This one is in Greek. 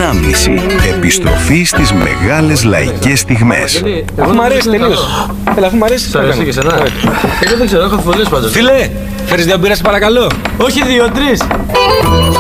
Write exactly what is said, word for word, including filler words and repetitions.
Ανάμνηση. Επιστροφή στις μεγάλες λαϊκές στιγμές. Αφού μ' αρέσει τελείως. Έλα, αφού μ' αρέσει. Σ' αρέσει και εσένα? Εγώ δεν ξέρω, έχω αμφιβολίες πάντως. Φίλε, φέρεις δύο μπύρες παρακαλώ. Όχι δύο, τρεις.